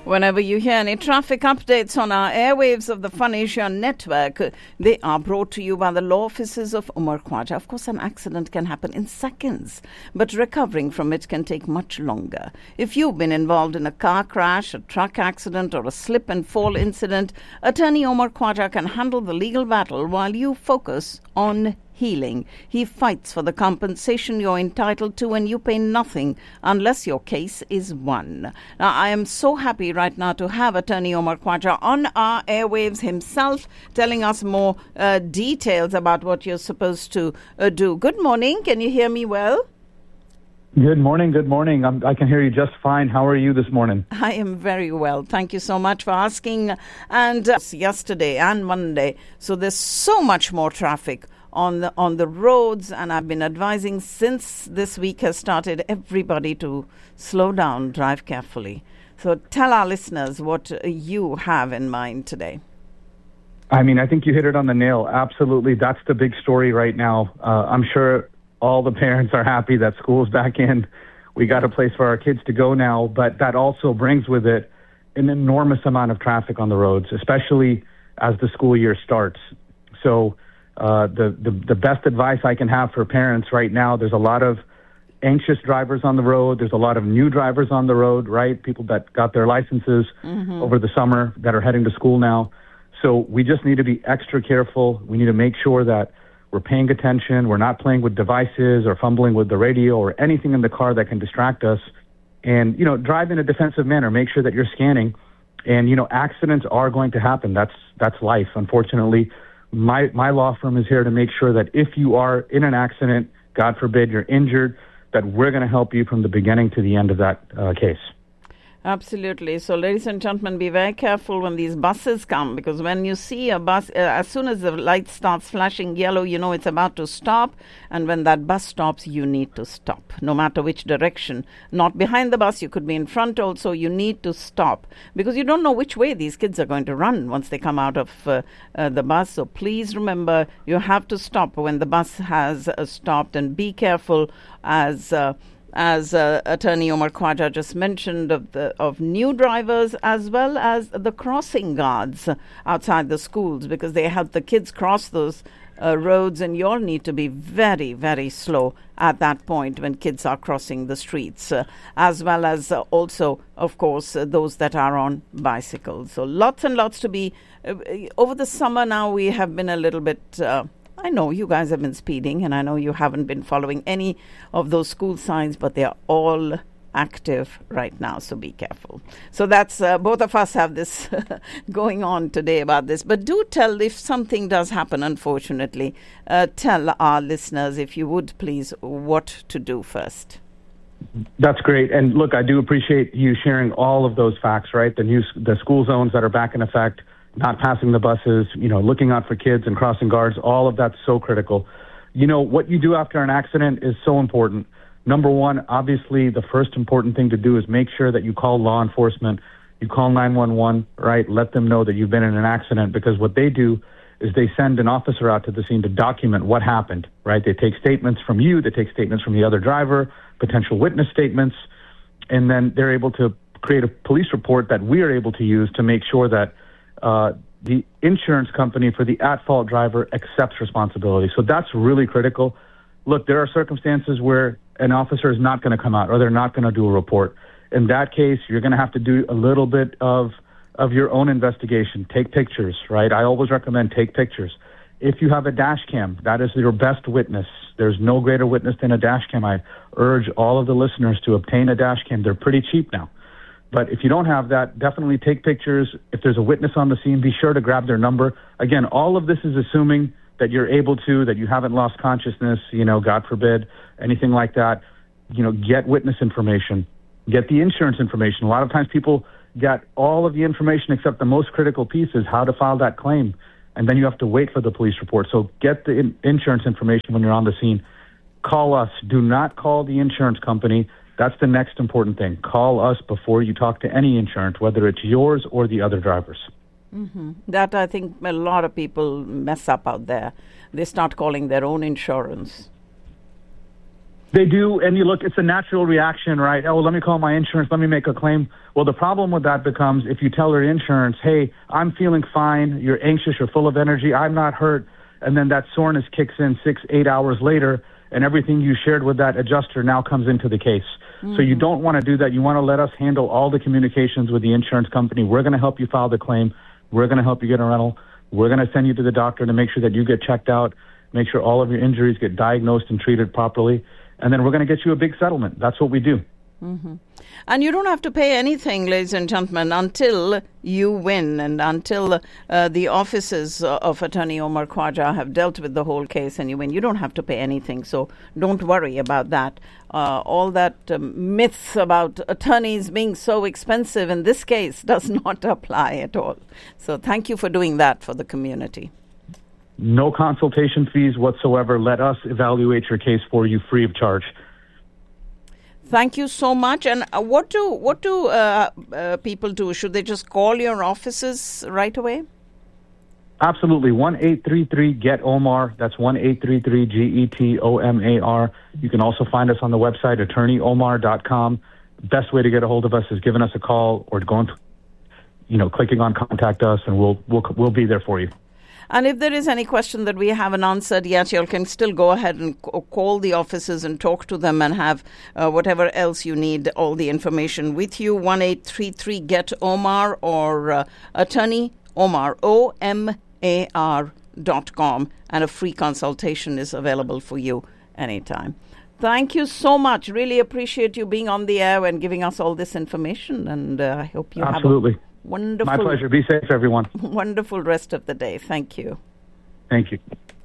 Whenever you hear any traffic updates on our airwaves of the Fun Asia network, they are brought to you by the law offices of Umar Khwaja. Of course, an accident can happen in seconds, but recovering from it can take much longer. If you've been involved in a car crash, a truck accident, or a slip and fall incident, attorney Umar Khwaja can handle the legal battle while you focus on healing. He fights for the compensation you're entitled to, and you pay nothing unless your case is won. Now, I am so happy right now to have attorney Umar Khwaja on our airwaves himself, telling us more details about what you're supposed to do. Good morning. Can you hear me well? Good morning. Good morning. I can hear you just fine. How are you this morning? I am very well. Thank you so much for asking. And yesterday and Monday, so there's so much more traffic on the roads, and I've been advising since this week has started everybody to slow down, drive carefully. So tell our listeners what you have in mind today. I mean, I think you hit it on the nail. Absolutely. That's the big story right now. I'm sure all the parents are happy that school's back in. We got a place for our kids to go now, but that also brings with it an enormous amount of traffic on the roads, especially as the school year starts. So the best advice I can have for parents right now, there's a lot of anxious drivers on the road. There's a lot of new drivers on the road, right? People that got their licenses over the summer that are heading to school now. So we just need to be extra careful. We need to make sure that we're paying attention. We're not playing with devices or fumbling with the radio or anything in the car that can distract us. And, drive in a defensive manner. Make sure that you're scanning. And, accidents are going to happen. That's life, unfortunately. My law firm is here to make sure that if you are in an accident, God forbid you're injured, that we're going to help you from the beginning to the end of that case. Absolutely. So, ladies and gentlemen, be very careful when these buses come, because when you see a bus, as soon as the light starts flashing yellow, you know it's about to stop. And when that bus stops, you need to stop, no matter which direction. Not behind the bus, you could be in front also. You need to stop, because you don't know which way these kids are going to run once they come out of the bus. So please remember, you have to stop when the bus has stopped, and be careful as attorney Umar Khwaja just mentioned, of new drivers as well as the crossing guards outside the schools, because they help the kids cross those roads, and you all need to be very, very slow at that point when kids are crossing the streets, as well as also, of course, those that are on bicycles. So lots and lots to be. Over the summer now, we have been a little bit... I know you guys have been speeding, and I know you haven't been following any of those school signs, but they are all active right now, so be careful. So that's both of us have this going on today about this. But do tell, if something does happen, unfortunately, tell our listeners, if you would please, what to do first. That's great. And look, I do appreciate you sharing all of those facts, right? The school zones that are back in effect, not passing the buses, looking out for kids and crossing guards, all of that's so critical. What you do after an accident is so important. Number one, obviously, the first important thing to do is make sure that you call law enforcement, you call 911, right? Let them know that you've been in an accident, because what they do is they send an officer out to the scene to document what happened, right? They take statements from you, they take statements from the other driver, potential witness statements, and then they're able to create a police report that we are able to use to make sure that the insurance company for the at-fault driver accepts responsibility. So that's really critical. Look, there are circumstances where an officer is not going to come out, or they're not going to do a report. In that case, you're going to have to do a little bit of your own investigation. Take pictures, right? I always recommend take pictures. If you have a dash cam, that is your best witness. There's no greater witness than a dash cam. I urge all of the listeners to obtain a dash cam. They're pretty cheap now. But if you don't have that, definitely take pictures. If there's a witness on the scene, be sure to grab their number. Again, all of this is assuming that you're able to, that you haven't lost consciousness, God forbid, anything like that. Get witness information, get the insurance information. A lot of times people get all of the information except the most critical piece is how to file that claim. And then you have to wait for the police report. So get the insurance information when you're on the scene. Call us. Do not call the insurance company. That's the next important thing. Call us before you talk to any insurance, whether it's yours or the other drivers. That, I think, a lot of people mess up out there. They start calling their own insurance. They do, and you look, it's a natural reaction, right? Oh, let me call my insurance, let me make a claim. Well, the problem with that becomes if you tell your insurance, hey, I'm feeling fine, you're anxious, you're full of energy, I'm not hurt, and then that soreness kicks in 6-8 hours later, and everything you shared with that adjuster now comes into the case. So you don't want to do that. You want to let us handle all the communications with the insurance company. We're going to help you file the claim. We're going to help you get a rental. We're going to send you to the doctor to make sure that you get checked out, make sure all of your injuries get diagnosed and treated properly. And then we're going to get you a big settlement. That's what we do. And you don't have to pay anything, ladies and gentlemen, until you win and until the offices of Attorney Omar Khwaja have dealt with the whole case and you win. You don't have to pay anything, so don't worry about that. All that myths about attorneys being so expensive in this case does not apply at all. So thank you for doing that for the community. No consultation fees whatsoever. Let us evaluate your case for you free of charge. Thank you so much. And what do people do? Should they just call your offices right away? Absolutely. 1-833-GET-OMAR. That's 1-833-GET-OMAR. You can also find us on the website, attorneyomar.com. Best way to get a hold of us is giving us a call or going to, clicking on contact us, and we'll be there for you. And if there is any question that we haven't answered yet, you can still go ahead and call the offices and talk to them and have whatever else you need, all the information with you. 1-833-GET-OMAR or Attorney Omar, OMAR.com. And a free consultation is available for you anytime. Thank you so much. Really appreciate you being on the air and giving us all this information. And I hope you have a wonderful... My pleasure. Be safe, everyone. Wonderful rest of the day. Thank you. Thank you.